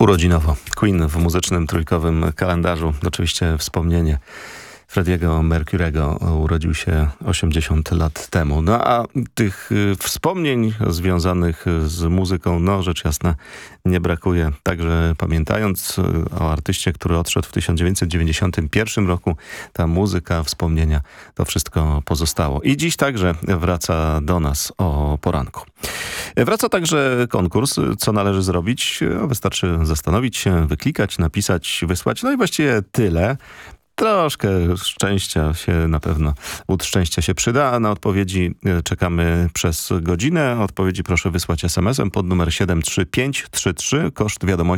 Urodzinowo. Queen w muzycznym trójkowym kalendarzu. Oczywiście wspomnienie Freddie'ego Mercury'ego urodził się 80 lat temu. No a tych wspomnień związanych z muzyką, no rzecz jasna, nie brakuje. Także pamiętając o artyście, który odszedł w 1991 roku, ta muzyka, wspomnienia, to wszystko pozostało. I dziś także wraca do nas o poranku. Wraca także konkurs. Co należy zrobić? Wystarczy zastanowić się, wyklikać, napisać, wysłać. No i właściwie tyle. Troszkę szczęścia się na pewno, łód szczęścia się przyda, a na odpowiedzi czekamy przez godzinę. Odpowiedzi proszę wysłać SMS-em pod numer 73533, koszt wiadomości